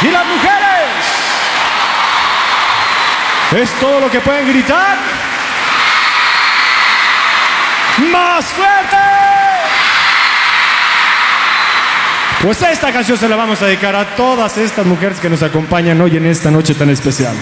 Y las mujeres, ¿es todo lo que pueden gritar? ¡Más fuerte! Pues esta canción se la vamos a dedicar a todas estas mujeres que nos acompañan hoy en esta noche tan especial.